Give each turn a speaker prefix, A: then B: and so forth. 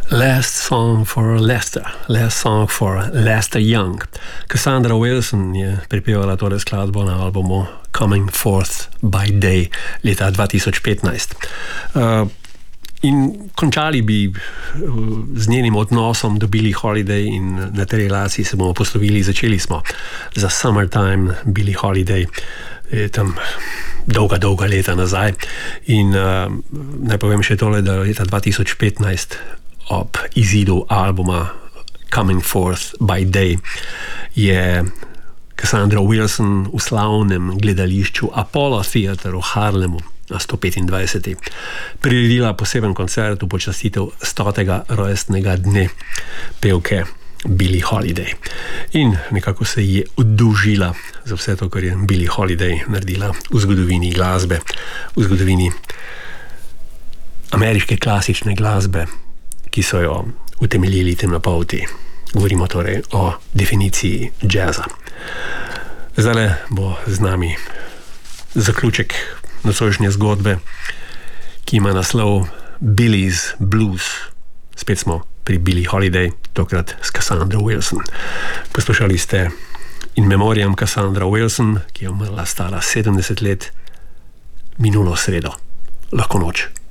A: Last Song for Lester, Last Song for Lester Young. Cassandra Wilson je pripevala tole skladbo na albumu Coming Forth by Day leta 2015. In končali bi z njenim odnosom do Billie Holiday in na tej relaciji se bomo poslovili. Začeli smo za Summertime Billie Holiday, tam dolga leta nazaj. In naj povem še tole, da leta 2015 ob izidu albuma Coming Forth by Day je Cassandra Wilson v slavnem gledališču Apollo Theatre v Harlemu na 125. priredila poseben koncert v počastitev 100. rojstnega dne pevke Billie Holiday. In nekako se ji oddolžila za vse to, kar je Billie Holiday naredila v zgodovini glasbe, v zgodovini ameriške klasične glasbe, ki so jo utemeljili temnopolti. Govorimo torej o definiciji jazza. Zdaj bo z nami zaključek nocojšnje zgodbe, ki ima naslov Billie's Blues. Spet smo pri Billie Holiday, tokrat s Cassandra Wilson. Poslušali ste In Memoriam Cassandra Wilson, ki je umrla stara 70 let, minulo sredo. Lahko noč.